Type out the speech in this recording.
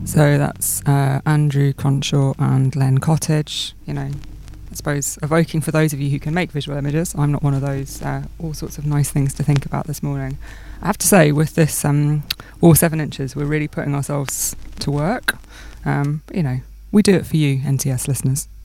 So that's Andrew Cronshaw and Len Cottage. You know, I suppose evoking for those of you who can make visual images. I'm not one of those. All sorts of nice things to think about this morning. I have to say, with this all 7 inches, we're really putting ourselves to work. You know, we do it for you, NTS listeners.